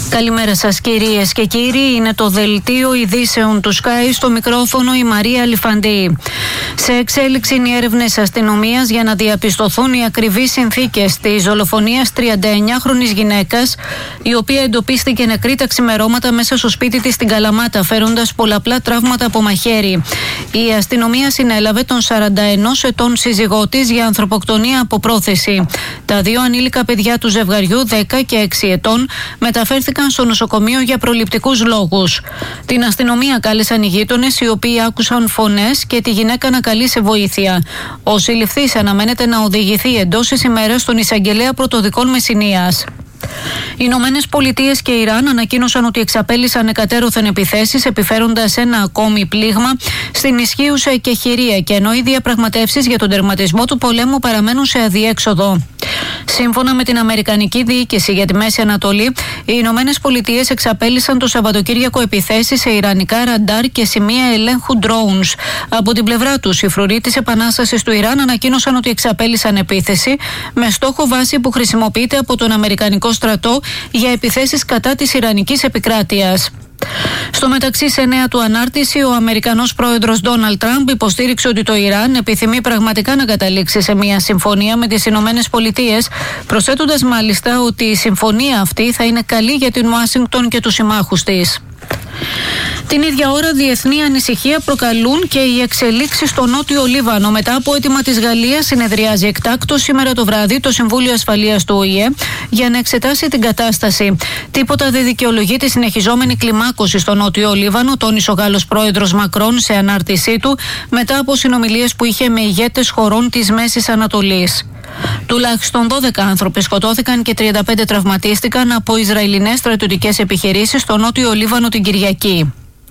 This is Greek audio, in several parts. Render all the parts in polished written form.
Καλημέρα σας κυρίες και κύριοι, είναι το δελτίο ειδήσεων του Sky, στο μικρόφωνο η Μαρία Αλιφαντή. Σε εξέλιξη είναι οι έρευνες αστυνομίας για να διαπιστωθούν οι ακριβείς συνθήκες της δολοφονίας 39χρονης γυναίκας, η οποία εντοπίστηκε νεκρή τα ξημερώματα μέσα στο σπίτι της στην Καλαμάτα, φέροντας πολλαπλά τραύματα από μαχαίρι. Η αστυνομία συνέλαβε τον 41 ετών σύζυγό της για ανθρωποκτονία από πρόθεση. Τα δύο ανήλικα παιδιά του ζευγαριού, 10 και 6 ετών, μεταφέρθηκαν στο νοσοκομείο για προληπτικούς λόγους. Την αστυνομία κάλεσαν οι γείτονες, οι οποίοι άκουσαν φωνές και τη γυναίκα να καλεί σε βοήθεια. Ο συλληφθής αναμένεται να οδηγηθεί εντός της ημέρας στον εισαγγελέα πρωτοδικών Μεσσηνίας. Οι Ηνωμένες Πολιτείες και Ιράν ανακοίνωσαν ότι εξαπέλυσαν εκατέρωθεν επιθέσεις, επιφέροντας ένα ακόμη πλήγμα στην ισχύουσα εκεχηρία, και ενώ οι διαπραγματεύσεις για τον τερματισμό του πολέμου παραμένουν σε αδιέξοδο. Σύμφωνα με την Αμερικανική Διοίκηση για τη Μέση Ανατολή, οι Ηνωμένες Πολιτείες εξαπέλυσαν το Σαββατοκύριακο επιθέσεις σε ιρανικά ραντάρ και σημεία ελέγχου drones. Από την πλευρά τους, οι φρουροί της Επανάστασης του Ιράν ανακοίνωσαν ότι εξαπέλυσαν επίθεση με στόχο βάση που χρησιμοποιείται από τον Αμερικανικό στρατό για επιθέσεις κατά της Ιρανικής επικράτειας. Στο μεταξύ, σε νέα του ανάρτηση, ο Αμερικανός πρόεδρος Ντόναλντ Τραμπ υποστήριξε ότι το Ιράν επιθυμεί πραγματικά να καταλήξει σε μια συμφωνία με τις Ηνωμένες Πολιτείες, προσθέτοντας μάλιστα ότι η συμφωνία αυτή θα είναι καλή για την Ουάσιγκτον και τους συμμάχους της. Την ίδια ώρα, διεθνή ανησυχία προκαλούν και οι εξελίξεις στο Νότιο Λίβανο. Μετά από αίτημα της Γαλλίας, συνεδριάζει εκτάκτως σήμερα το βράδυ το Συμβούλιο Ασφαλείας του ΟΗΕ για να εξετάσει την κατάσταση. Τίποτα δεν δικαιολογεί τη συνεχιζόμενη κλιμάκωση στο Νότιο Λίβανο, τόνισε ο Γάλλος πρόεδρος Μακρόν σε ανάρτησή του, μετά από συνομιλίες που είχε με ηγέτες χωρών της Μέσης Ανατολής. Τουλάχιστον 12 άνθρωποι σκοτώθηκαν και 35 τραυματίστηκαν από Ισραηλινές στρατιωτικές επιχειρήσεις στο Νότιο Λίβανο την Κυριακή.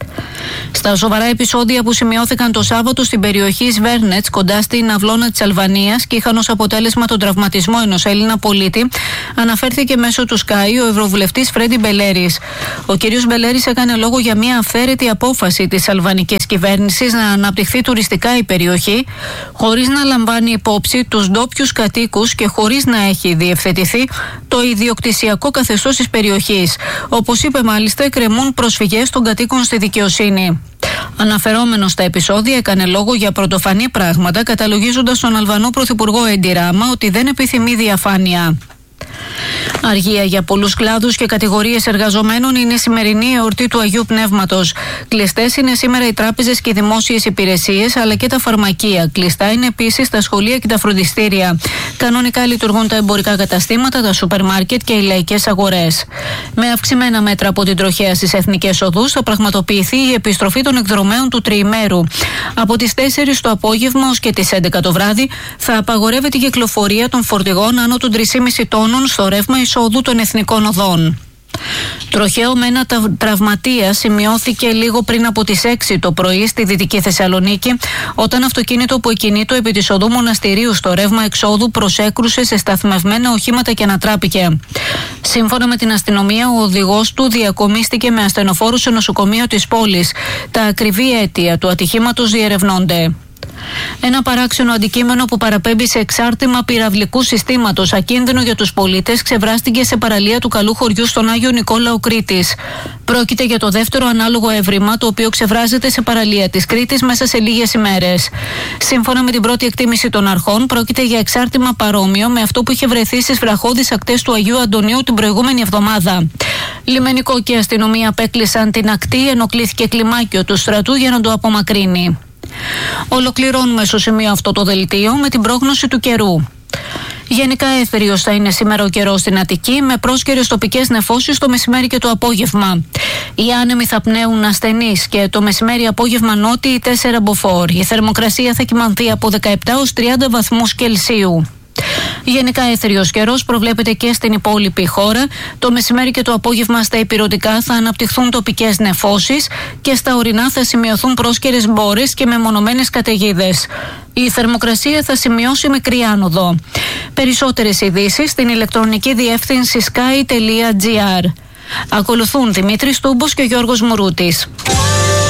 Στα σοβαρά επεισόδια που σημειώθηκαν το Σάββατο στην περιοχή Σβέρνετς, κοντά στην αυλώνα της Αλβανίας, και είχαν ως αποτέλεσμα τον τραυματισμό ενός Έλληνα πολίτη, αναφέρθηκε μέσω του Sky ο Ευρωβουλευτής Φρέντι Μπελέρης. Ο κ. Μπελέρης έκανε λόγο για μια αυθαίρετη απόφαση της αλβανικής κυβέρνησης να αναπτυχθεί τουριστικά η περιοχή, χωρίς να λαμβάνει υπόψη τους ντόπιους κατοίκους και χωρίς να έχει διευθετηθεί το ιδιοκτησιακό καθεστώς της περιοχής. Όπως είπε μάλιστα, εκκρεμούν προσφυγές των κατοίκων στη δικαιοσύνη. Αναφερόμενος στα επεισόδια, έκανε λόγο για πρωτοφανή πράγματα, καταλογίζοντας τον Αλβανό Πρωθυπουργό Έντι Ράμα ότι δεν επιθυμεί διαφάνεια. Αργία για πολλούς κλάδους και κατηγορίες εργαζομένων είναι η σημερινή εορτή του Αγίου Πνεύματος. Κλειστές είναι σήμερα οι τράπεζες και οι δημόσιες υπηρεσίες, αλλά και τα φαρμακεία. Κλειστά είναι επίσης τα σχολεία και τα φροντιστήρια. Κανονικά λειτουργούν τα εμπορικά καταστήματα, τα σούπερ μάρκετ και οι λαϊκές αγορές. Με αυξημένα μέτρα από την τροχέα στις εθνικές οδούς θα πραγματοποιηθεί η επιστροφή των εκδρομέων του τριημέρου. Από τις 4 το απόγευμα ως και τις 11 το βράδυ θα απαγορεύεται η κυκλοφορία των φορτηγών άνω των 3,5 τόνων στο ρεύμα εισόδου των εθνικών οδών. Τροχαίο με ένα τραυματία σημειώθηκε λίγο πριν από τις 6 το πρωί στη Δυτική Θεσσαλονίκη, όταν αυτοκίνητο που εκκινήτο επί της οδού Μοναστηρίου στο ρεύμα εξόδου προσέκρουσε σε σταθμευμένα οχήματα και ανατράπηκε. Σύμφωνα με την αστυνομία, ο οδηγός του διακομίστηκε με ασθενοφόρους σε νοσοκομείο της πόλης. Τα ακριβή αίτια του ατυχήματος διερευνώνται. Ένα παράξενο αντικείμενο που παραπέμπει σε εξάρτημα πυραυλικού συστήματος, ακίνδυνο για τους πολίτες, ξεβράστηκε σε παραλία του Καλού Χωριού στον Άγιο Νικόλαο Κρήτης. Πρόκειται για το δεύτερο ανάλογο έβριμα, το οποίο ξεβράζεται σε παραλία της Κρήτης μέσα σε λίγες ημέρες. Σύμφωνα με την πρώτη εκτίμηση των αρχών, πρόκειται για εξάρτημα παρόμοιο με αυτό που είχε βρεθεί στις βραχώδεις ακτές του Αγίου Αντωνίου την προηγούμενη εβδομάδα. Λιμενικό και αστυνομία απέκλεισαν την ακτή, ενώ κλήθηκε κλιμάκιο του στρατού για να το απομακρύνει. Ολοκληρώνουμε στο σημείο αυτό το δελτίο με την πρόγνωση του καιρού. Γενικά έθριος θα είναι σήμερα ο καιρός στην Αττική, με πρόσκαιρες τοπικές νεφώσεις το μεσημέρι και το απόγευμα. Οι άνεμοι θα πνέουν ασθενείς και το μεσημέρι-απόγευμα νότιοι 4 μποφόρ. Η θερμοκρασία θα κυμανθεί από 17 ως 30 βαθμούς Κελσίου. Γενικά έθριος καιρός προβλέπεται και στην υπόλοιπη χώρα. Το μεσημέρι και το απόγευμα στα ηπειρωτικά θα αναπτυχθούν τοπικές νεφώσεις και στα ορεινά θα σημειωθούν πρόσκαιρες μπόρες και μεμονωμένες καταιγίδες. Η θερμοκρασία θα σημειώσει μικρή άνοδο. Περισσότερες ειδήσεις στην ηλεκτρονική διεύθυνση sky.gr. Ακολουθούν Δημήτρης Τούμπος και Γιώργος Μουρούτης.